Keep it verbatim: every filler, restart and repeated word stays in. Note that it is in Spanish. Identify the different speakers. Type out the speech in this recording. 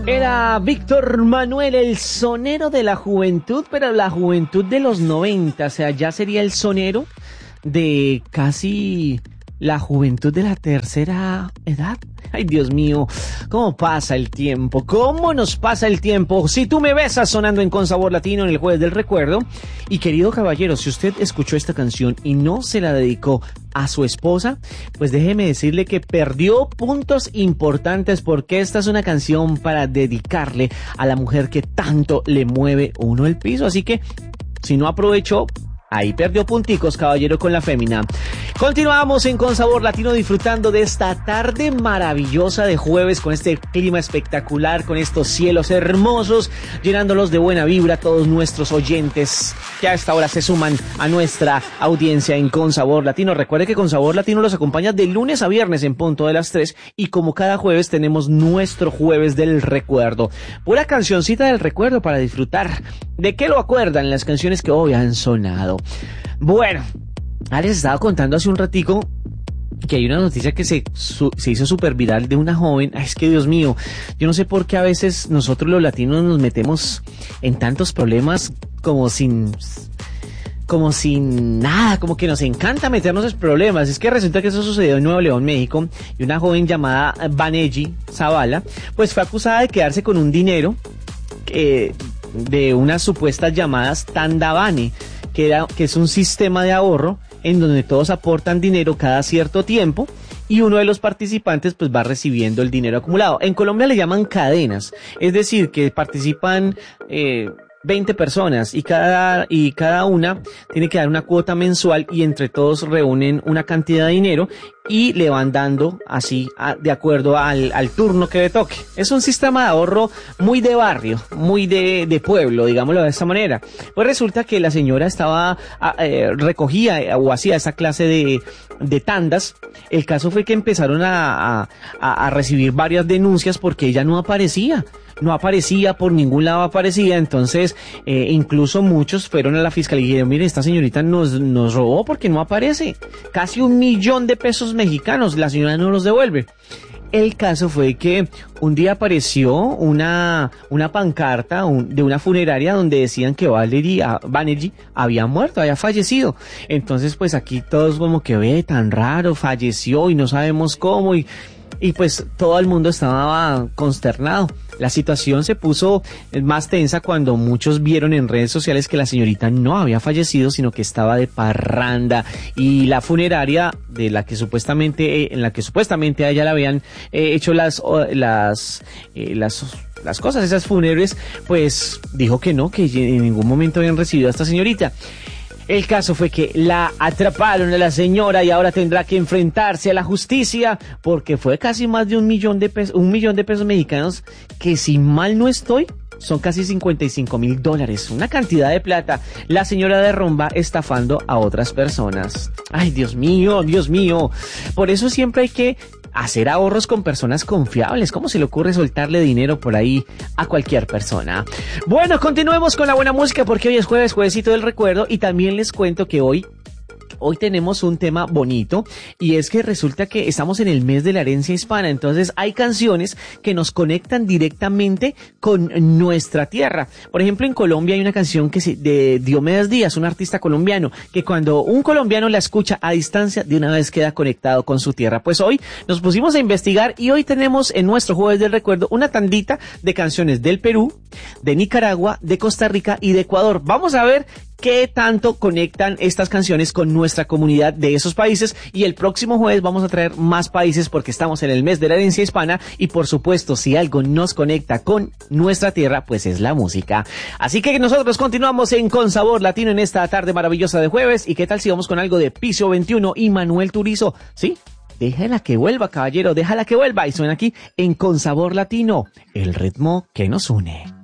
Speaker 1: Era Víctor Manuel, el sonero de la juventud, pero la juventud de los noventa, o sea, ya sería el sonero de casi la juventud de la tercera edad. Ay, Dios mío, cómo pasa el tiempo, cómo nos pasa el tiempo. Si tú me besas, sonando en Con Sabor Latino en el Jueves del Recuerdo. Y querido caballero, si usted escuchó esta canción y no se la dedicó a su esposa, pues déjeme decirle que perdió puntos importantes, porque esta es una canción para dedicarle a la mujer que tanto le mueve uno el piso. Así que, si no aprovechó, ahí perdió punticos, caballero, con la fémina. Continuamos en Con Sabor Latino, disfrutando de esta tarde maravillosa de jueves, con este clima espectacular, con estos cielos hermosos, llenándolos de buena vibra a todos nuestros oyentes que a esta hora se suman a nuestra audiencia en Con Sabor Latino. Recuerde que Con Sabor Latino los acompaña de lunes a viernes en punto de las tres, y como cada jueves tenemos nuestro Jueves del Recuerdo. Pura cancioncita del recuerdo para disfrutar. ¿De qué lo acuerdan las canciones que hoy han sonado? Bueno, les estaba contando hace un ratico que hay una noticia que se, su, se hizo súper viral de una joven. Ay, es que Dios mío, yo no sé por qué a veces nosotros los latinos nos metemos en tantos problemas como sin... como sin nada, como que nos encanta meternos en problemas. Es que resulta que eso sucedió en Nuevo León, México, y una joven llamada Vanelli Zavala, pues fue acusada de quedarse con un dinero eh, de unas supuestas llamadas Tandavane, que, era, que es un sistema de ahorro en donde todos aportan dinero cada cierto tiempo y uno de los participantes pues va recibiendo el dinero acumulado. En Colombia le llaman cadenas, es decir, que participan eh, veinte personas y cada, y cada una tiene que dar una cuota mensual, y entre todos reúnen una cantidad de dinero y le van dando así a, de acuerdo al, al turno que le toque. Es un sistema de ahorro muy de barrio, muy de, de pueblo, digámoslo de esta manera. Pues resulta que la señora estaba, eh, recogía o hacía esa clase de, de tandas. El caso fue que empezaron a, a, a recibir varias denuncias porque ella no aparecía. No aparecía, por ningún lado aparecía. Entonces, eh, incluso muchos fueron a la fiscalía y dijeron: mire, esta señorita nos, nos robó porque no aparece. Casi un millón de pesos mexicanos, la señora no los devuelve. El caso fue que un día apareció una, una pancarta un, de una funeraria donde decían que Valerie, Banerjee había muerto, había fallecido. Entonces, pues aquí todos como que ve, tan raro, falleció y no sabemos cómo, y Y pues todo el mundo estaba consternado. La situación se puso más tensa cuando muchos vieron en redes sociales que la señorita no había fallecido, sino que estaba de parranda, y la funeraria de la que supuestamente, en la que supuestamente a ella le habían eh, hecho las, las, eh, las, las cosas, esas funerarias, pues dijo que no, que en ningún momento habían recibido a esta señorita. El caso fue que la atraparon a la señora y ahora tendrá que enfrentarse a la justicia, porque fue casi más de un millón de pesos, un millón de pesos mexicanos, que si mal no estoy, son casi cincuenta y cinco mil dólares, una cantidad de plata. La señora de rumba estafando a otras personas. Ay, Dios mío, Dios mío. Por eso siempre hay que hacer ahorros con personas confiables. ¿Cómo se le ocurre soltarle dinero por ahí a cualquier persona? Bueno, continuemos con la buena música, porque hoy es jueves, juevesito del recuerdo, y también les cuento que hoy Hoy tenemos un tema bonito, y es que resulta que estamos en el mes de la herencia hispana. Entonces hay canciones que nos conectan directamente con nuestra tierra. Por ejemplo, en Colombia hay una canción que se, de Diomedes Díaz, un artista colombiano, que cuando un colombiano la escucha a distancia, de una vez queda conectado con su tierra. Pues hoy nos pusimos a investigar, y hoy tenemos en nuestro Jueves del Recuerdo una tandita de canciones del Perú, de Nicaragua, de Costa Rica y de Ecuador. Vamos a ver qué tanto conectan estas canciones con nuestra comunidad de esos países, y el próximo jueves vamos a traer más países, porque estamos en el mes de la herencia hispana, y por supuesto, si algo nos conecta con nuestra tierra, pues es la música. Así que nosotros continuamos en Con Sabor Latino en esta tarde maravillosa de jueves. ¿Y qué tal si vamos con algo de Piso veintiuno y Manuel Turizo? ¿Sí? Déjala que vuelva, caballero, déjala que vuelva. Y suena aquí en Con Sabor Latino, el ritmo que nos une.